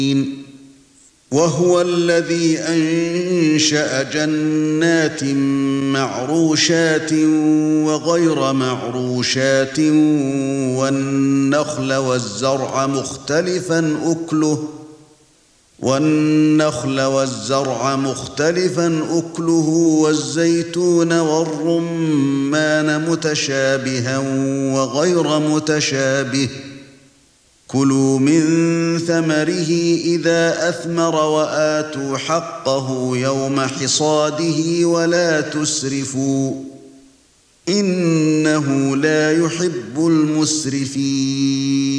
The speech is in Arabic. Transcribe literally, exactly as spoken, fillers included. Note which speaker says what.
Speaker 1: وهو الذي أنشأ جنات معروشات وغير معروشات والنخل والزرع مختلفا أكله والنخل والزرع مختلفا أكله والزيتون والرمان متشابها وغير متشابه كلوا من ثمره إذا أثمر وآتوا حقه يوم حصاده ولا تسرفوا إنه لا يحب المسرفين